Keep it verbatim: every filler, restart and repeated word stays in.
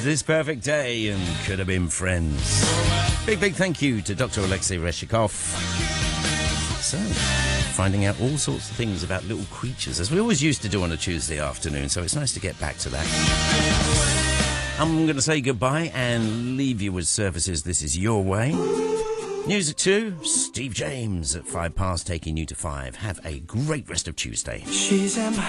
This Perfect Day and Could Have Been Friends. Big, big thank you to Doctor Alexei Reshikov. So, finding out all sorts of things about little creatures, as we always used to do on a Tuesday afternoon, so it's nice to get back to that. I'm going to say goodbye and leave you with Services This Is Your Way. Music two, Steve James at five past, taking you to five. Have a great rest of Tuesday. She's